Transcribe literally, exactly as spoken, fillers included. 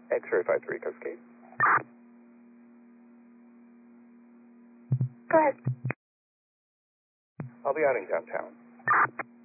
X-ray five three Cascade. Go ahead. I'll be outing downtown.